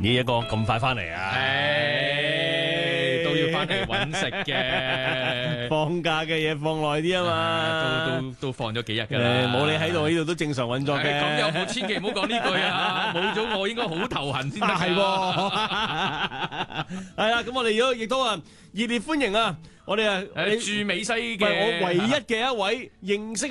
呢一個咁快翻嚟啊！ 都要翻嚟揾食嘅， 放假嘅嘢放耐啲啊嘛， 都放咗幾日㗎啦。 冇你喺度，呢度都正常運作嘅。 咁又冇，千祈唔好講呢句啊！冇咗我應該好頭痕先得。 係喎，係啦，咁我哋亦都熱烈歡迎啊！我哋駐美西嘅我唯一嘅一位認識